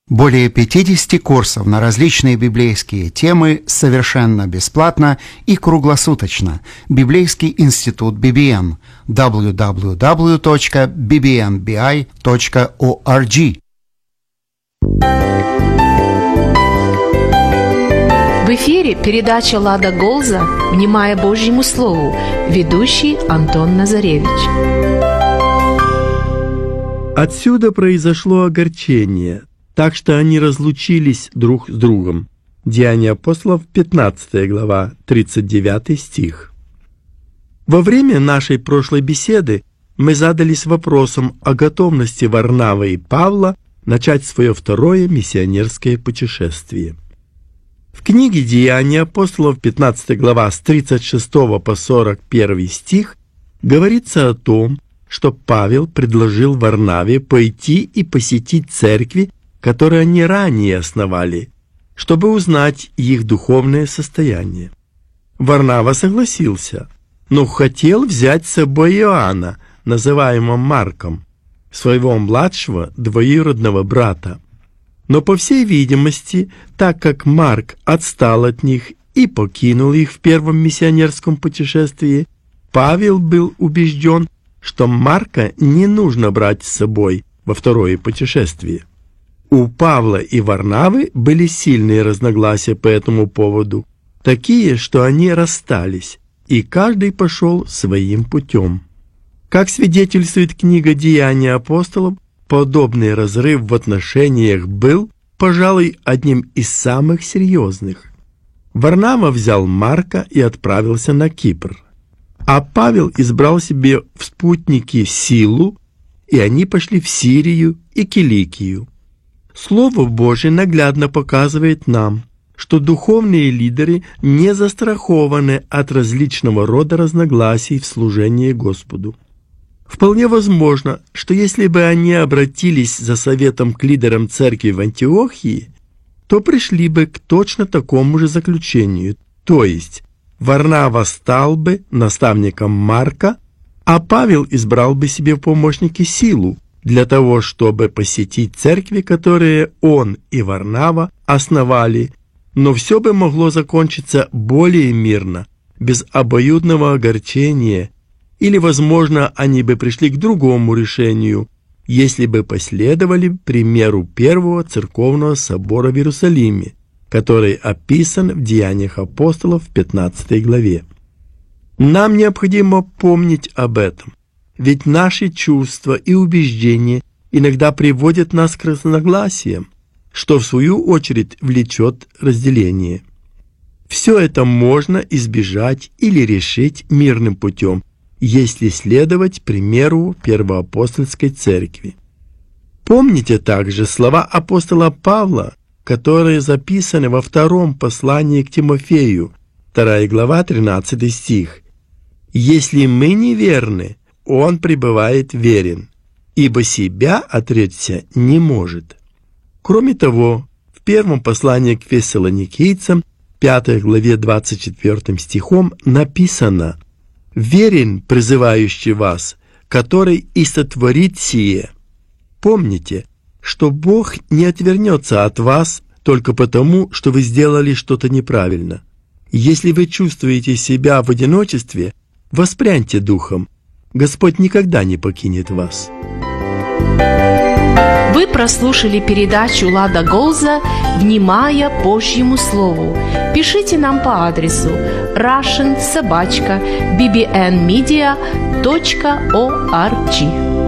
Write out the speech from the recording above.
Более 50 курсов на различные библейские темы совершенно бесплатно и круглосуточно. Библейский институт BBN. www.bbnbi.org. В эфире передача «Лада Голза. Внимая Божьему Слову». Ведущий Антон Назаревич. Отсюда произошло огорчение, так что они разлучились друг с другом. Деяния апостолов, 15 глава, 39 стих. Во время нашей прошлой беседы мы задались вопросом о готовности Варнавы и Павла начать свое второе миссионерское путешествие. В книге «Деяния апостолов», 15 глава, с 36 по 41 стих, говорится о том, что Павел предложил Варнаве пойти и посетить церкви, которые они ранее основали, чтобы узнать их духовное состояние. Варнава согласился, но хотел взять с собой Иоанна, называемого Марком, своего младшего двоюродного брата. Но, по всей видимости, так как Марк отстал от них и покинул их в первом миссионерском путешествии, Павел был убежден, что Марка не нужно брать с собой во второе путешествие. У Павла и Варнавы были сильные разногласия по этому поводу, такие, что они расстались, и каждый пошел своим путем. Как свидетельствует книга «Деяния апостолов», подобный разрыв в отношениях был, пожалуй, одним из самых серьезных. Варнава взял Марка и отправился на Кипр, а Павел избрал себе в спутники Силу, и они пошли в Сирию и Киликию. Слово Божие наглядно показывает нам, что духовные лидеры не застрахованы от различного рода разногласий в служении Господу. Вполне возможно, что если бы они обратились за советом к лидерам церкви в Антиохии, то пришли бы к точно такому же заключению, то есть Варнава стал бы наставником Марка, а Павел избрал бы себе в помощники Силу для того, чтобы посетить церкви, которые он и Варнава основали, но все бы могло закончиться более мирно, без обоюдного огорчения, или, возможно, они бы пришли к другому решению, если бы последовали примеру Первого церковного собора в Иерусалиме, который описан в Деяниях апостолов в 15 главе. Нам необходимо помнить об этом, ведь наши чувства и убеждения иногда приводят нас к разногласиям, что в свою очередь влечет разделение. Все это можно избежать или решить мирным путем, если следовать примеру Первоапостольской церкви. Помните также слова апостола Павла, которые записаны во втором послании к Тимофею, 2 глава, 13 стих. «Если мы неверны, он пребывает верен, ибо себя отречься не может». Кроме того, в первом послании к Фессалоникийцам, 5 главе 24 стихом написано: «Верен призывающий вас, который и сотворит сие». Помните, что Бог не отвернется от вас только потому, что вы сделали что-то неправильно. Если вы чувствуете себя в одиночестве, воспряньте духом. Господь никогда не покинет вас. Вы прослушали передачу «Лада Голза. Внимая Божьему Слову». Пишите нам по адресу russian@bbnmedia.org.